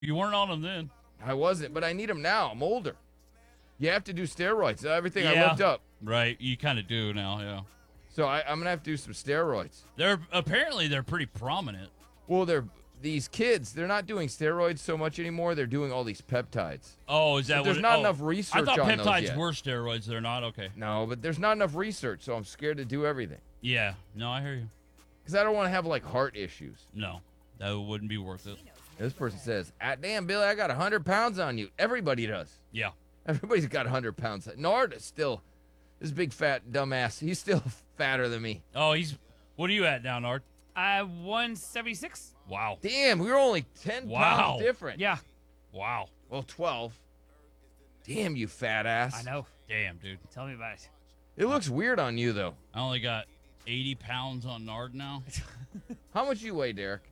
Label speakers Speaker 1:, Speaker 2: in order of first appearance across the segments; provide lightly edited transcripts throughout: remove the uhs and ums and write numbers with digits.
Speaker 1: You weren't on them then.
Speaker 2: I wasn't, but I need them now. I'm older. You have to do steroids. Everything I
Speaker 1: Yeah.
Speaker 2: looked up.
Speaker 1: Right. You kind of do now. Yeah.
Speaker 2: So I'm gonna have to do some steroids.
Speaker 1: They're pretty prominent.
Speaker 2: Well, these kids. They're not doing steroids so much anymore. They're doing all these peptides.
Speaker 1: Oh, is that
Speaker 2: But
Speaker 1: what?
Speaker 2: there's not enough research
Speaker 1: I thought
Speaker 2: on those
Speaker 1: peptides
Speaker 2: yet.
Speaker 1: were steroids. They're not. Okay.
Speaker 2: No, but there's not enough research, so I'm scared to do everything.
Speaker 1: Yeah. No, I hear you.
Speaker 2: Because I don't want to have like heart issues.
Speaker 1: No, that wouldn't be worth it.
Speaker 2: This person says, damn, Billy, I got 100 pounds on you. Everybody does.
Speaker 1: Yeah.
Speaker 2: Everybody's got 100 pounds. Nard is still, this big fat dumbass, he's still fatter than me.
Speaker 1: Oh, what are you at now, Nard?
Speaker 3: 176.
Speaker 1: Wow.
Speaker 2: Damn, we were only 10
Speaker 1: Wow.
Speaker 2: pounds different.
Speaker 3: Yeah,
Speaker 1: Wow.
Speaker 2: Well, 12. Damn, you fat ass.
Speaker 3: I know.
Speaker 1: Damn, dude.
Speaker 3: Tell me about it.
Speaker 2: It looks weird on you, though.
Speaker 1: I only got 80 pounds on Nard now.
Speaker 2: How much you weigh, Derek?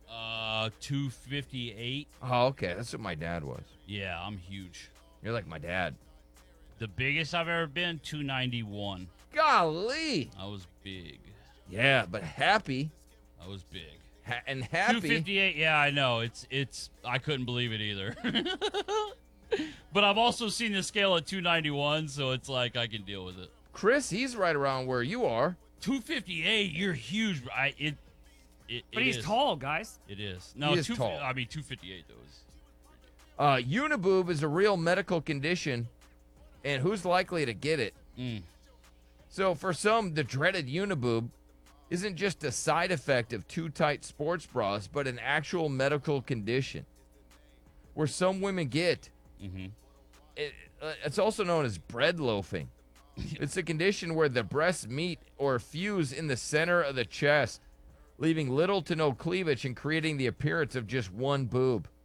Speaker 1: 258.
Speaker 2: Oh, okay. That's what my dad was.
Speaker 1: Yeah, I'm huge.
Speaker 2: You're like my dad.
Speaker 1: The biggest I've ever been, 291.
Speaker 2: Golly.
Speaker 1: I was big.
Speaker 2: Yeah, but happy.
Speaker 1: I was big.
Speaker 2: And happy.
Speaker 1: 258. Yeah, I know. It's. I couldn't believe it either. But I've also seen the scale at 291, so it's like I can deal with it.
Speaker 2: Chris, he's right around where you are.
Speaker 1: 258. You're huge. It
Speaker 3: But he's
Speaker 1: is.
Speaker 3: tall, guys.
Speaker 1: It is. No,
Speaker 2: He is tall.
Speaker 1: I mean 258 though is.
Speaker 2: Uniboob is a real medical condition, and who's likely to get it? So for some, the dreaded uniboob isn't just a side effect of too tight sports bras, but an actual medical condition where some women get. It's also known as bread loafing. It's a condition where the breasts meet or fuse in the center of the chest, leaving little to no cleavage and creating the appearance of just one boob.